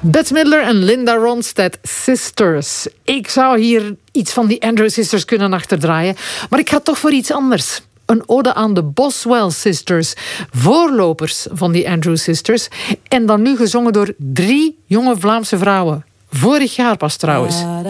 Bette Midler en Linda Ronstadt, Sisters. Ik zou hier iets van die Andrews Sisters kunnen achterdraaien, maar ik ga toch voor iets anders. Een ode aan de Boswell Sisters, voorlopers van die Andrews Sisters. En dan nu gezongen door 3 jonge Vlaamse vrouwen. Vorig jaar pas trouwens.